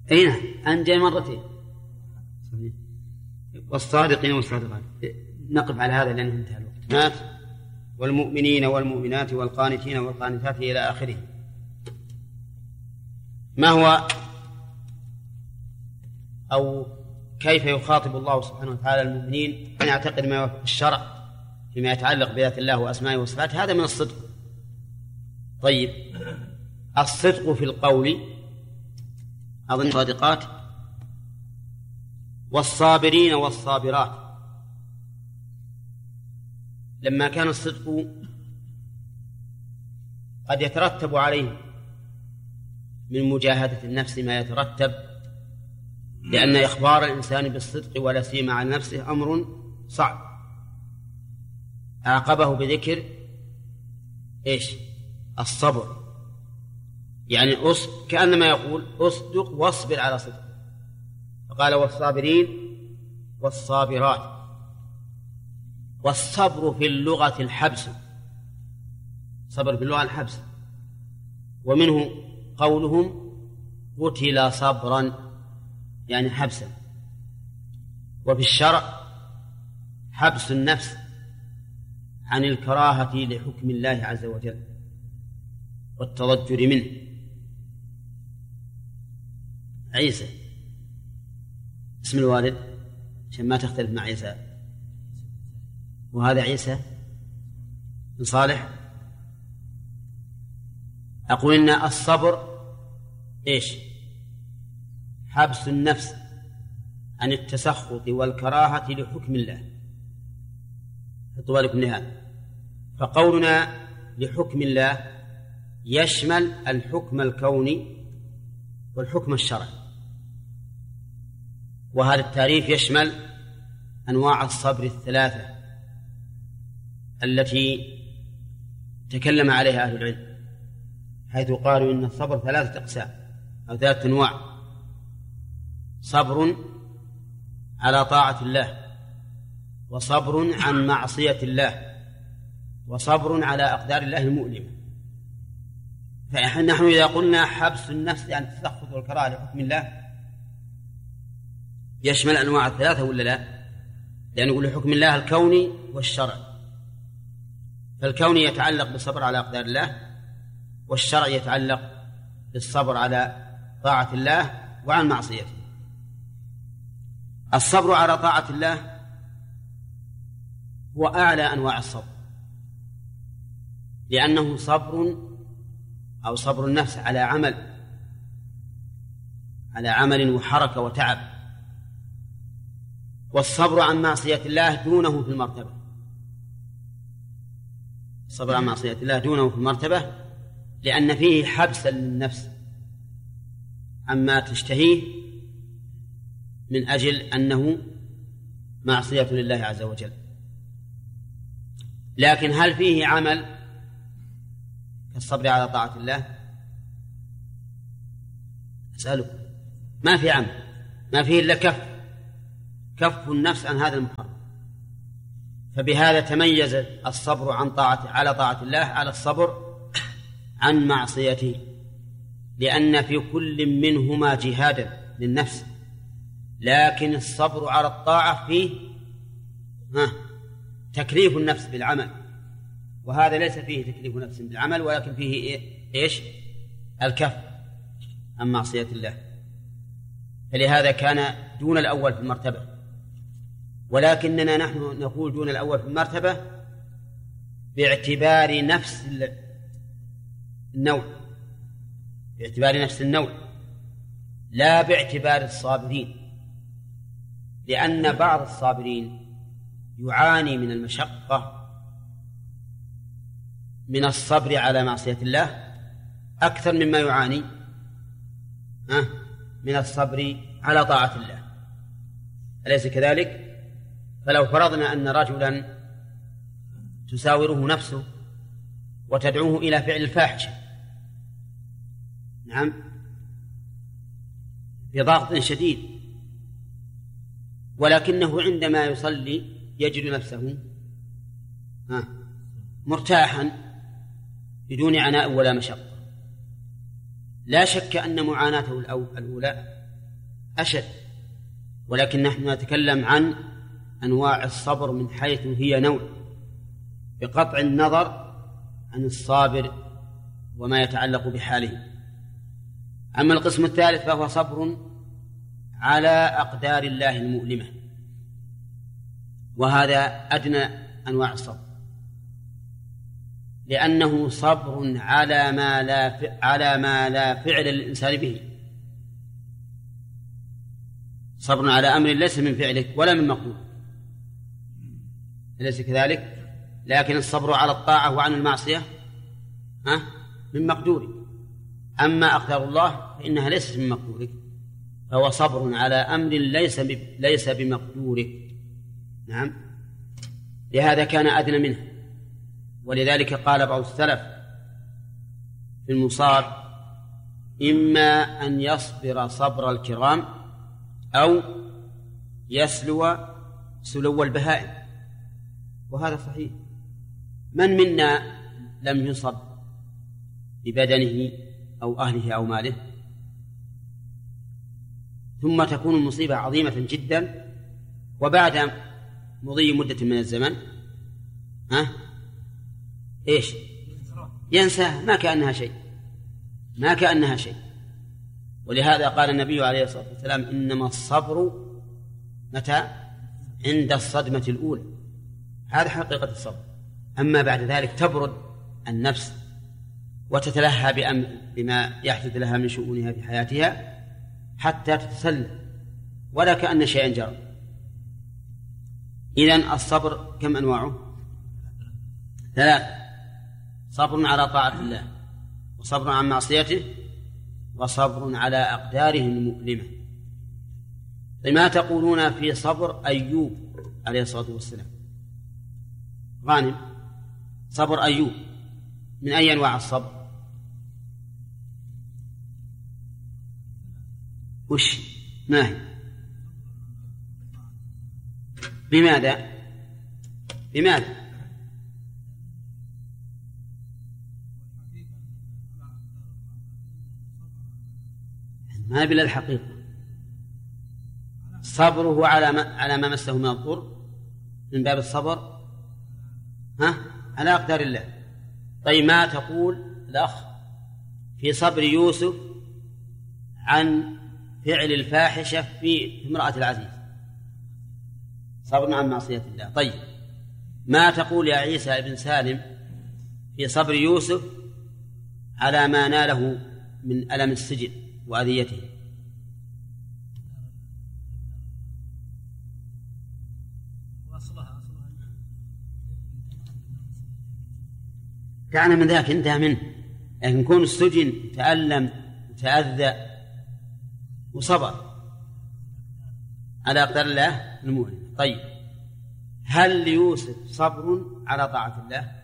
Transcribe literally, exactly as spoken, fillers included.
أين أنجى مرتين. والصادقين والصادقات. نقف على هذا لأنه انتهى الوقت. والمؤمنين والمؤمنات والقانتين والقانتات إلى آخره. ما هو أو كيف يخاطب الله سبحانه وتعالى المؤمنين أن يعتقد ما يوافق الشرع فيما يتعلق بذات الله وأسمائه وصفاته؟ هذا من الصدق. طيب، الصدق في القول أظن صادقات. والصابرين والصابرات، لما كان الصدق قد يترتب عليه من مجاهدة النفس ما يترتب، لأن إخبار الإنسان بالصدق ولا سيما عن نفسه أمر صعب. أعقبه بذكر إيش؟ الصبر، يعني أص... كأنما يقول أصدق واصبر على صدق. فقال والصابرين والصابرات. والصبر في اللغة الحبس، صبر في اللغة الحبس، ومنه قولهم قتل صبرا يعني حبسا. وفي الشرع حبس النفس عن الكراهة لحكم الله عز وجل والتضجر منه. عيسى اسم الوالد عشان ما تختلف مع عيسى، وهذا عيسى بن صالح. أقول إن الصبر إيش؟ حبس النفس عن التسخط والكراهة لحكم الله. حطوا بالكم لهذا. فقولنا لحكم الله يشمل الحكم الكوني والحكم الشرعي، وهذا التعريف يشمل أنواع الصبر الثلاثة التي تكلم عليها أهل العلم، حيث قالوا إن الصبر ثلاثة أقسام أو ثلاثة أنواع: صبر على طاعة الله، وصبر عن معصية الله، وصبر على أقدار الله المؤلمة. فنحن إذا قلنا حبس النفس عن التسخط والكراهة لحكم الله يشمل أنواع الثلاثة ولا لا؟ لأن نقول لحكم الله الكوني والشرعي، فالكوني يتعلق بالصبر على أقدار الله، والشرع يتعلق بالصبر على طاعة الله وعن معصيته. الصبر على طاعة الله هو أعلى أنواع الصبر، لأنه صبر أو صبر النفس على عمل على عمل وحركة وتعب. والصبر عن معصية الله دونه في المرتبة، الصبر عن معصية الله دونه في المرتبة لأن فيه حبسا للنفس عما تشتهيه من أجل أنه معصية لله عز وجل. لكن هل فيه عمل كالصبر على طاعة الله؟ أسألكم، ما في عمل، ما فيه إلا كف كف النفس عن هذا المحرم. فبهذا تميز الصبر عن طاعة على طاعة الله على الصبر عن معصيته، لأن في كل منهما جهادا للنفس، لكن الصبر على الطاعة فيه ها تكليف النفس بالعمل، وهذا ليس فيه تكليف نفس بالعمل، ولكن فيه إيش؟ الكف عن معصية الله. فلهذا كان دون الأول في المرتبة، ولكننا نحن نقول دون الأول في المرتبة باعتبار نفس النوع، باعتبار نفس النوع لا باعتبار الصابرين، لأن بعض الصابرين يعاني من المشقة من الصبر على معصية الله أكثر مما يعاني من الصبر على طاعة الله، أليس كذلك؟ فلو فرضنا أن رجلا تساوره نفسه وتدعوه إلى فعل الفاحشة، نعم، بضغط شديد، ولكنه عندما يصلي يجد نفسه مرتاحا بدون عناء ولا مشقة، لا شك أن معاناته الأولى أشد، ولكن نحن نتكلم عن أنواع الصبر من حيث هي نوع، بقطع النظر عن الصابر وما يتعلق بحاله. أما القسم الثالث فهو صبر على أقدار الله المؤلمة، وهذا أدنى أنواع الصبر، لأنه صبر على ما لا على ما لا فعل للإنسان به، صبر على أمر ليس من فعلك ولا من مقدورك، أليس كذلك؟ لكن الصبر على الطاعة وعن المعصية ها من مقدورك، أما أقدار الله فإنها ليست من مقدورك، فهو صبر على أمر ليس ليس بمقدورك. نعم، لهذا كان أدنى منه. ولذلك قال بعض السلف في المصاب: إما أن يصبر صبر الكرام أو يسلو سلو البهائم، وهذا صحيح. من منا لم يصب ببدنه أو أهله أو ماله ثم تكون المصيبة عظيمة جدا، وبعد مضي مدة من الزمن ها إيش ينسى ما كأنها شيء ما كأنها شيء. ولهذا قال النبي عليه الصلاة والسلام: إنما الصبر متى؟ عند الصدمة الأولى. هذا حقيقة الصبر. أما بعد ذلك تبرد النفس وتتلهى بما يحدث لها من شؤونها في حياتها حتى تتسلى ولا كأن شيئا جرى. إذن الصبر كم أنواعه؟ ثلاث: صبر على طاعة الله، وصبر عن معصيته، وصبر على أقداره المؤلمة. لما تقولون في صبر أيوب عليه الصلاة والسلام؟ غانم، صبر أيوب من أي أنواع الصبر؟ وش ما هي؟ بماذا بماذا ما بلا الحقيقة. صبره على ما على ما مسه من الضر من باب الصبر ها على أقدار الله. طيب ما تقول الأخ في صبر يوسف عن فعل الفاحشة في امرأة العزيز؟ صبر عن معصية الله. طيب ما تقول يا عيسى بن سالم في صبر يوسف على ما ناله من ألم السجن وأذيته؟ دعنا من ذاك، انتهى منه. لكن يكون السجن تألم وتأذى وصبر على أقدار الله المؤلم. طيب هل ليوسف صبر على طاعة الله؟